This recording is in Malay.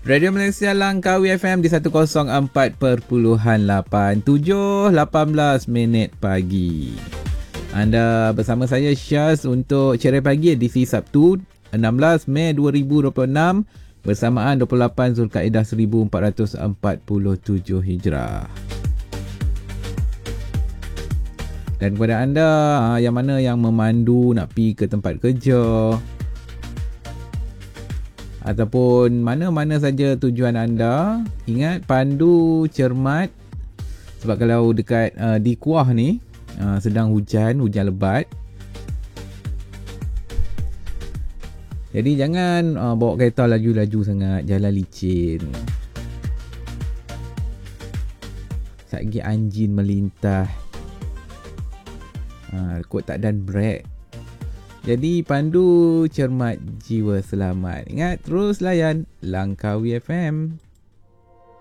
Radio Malaysia Langkawi FM di 104.8 7:18 minit pagi. Anda bersama saya Syaz untuk Cerai Pagi edisi Sabtu 16 Mei 2026 bersamaan 28 Zulkaidah 1447 Hijrah. Dan kepada anda yang mana yang memandu nak pergi ke tempat kerja ataupun mana-mana saja tujuan anda, ingat pandu cermat, sebab kalau dekat di Kuah ni sedang hujan lebat. Jadi jangan bawa kereta laju-laju sangat, jalan licin. Satgi anjing melintas. Kot tak dan brek. Jadi pandu cermat jiwa selamat. Ingat terus layan Langkawi FM.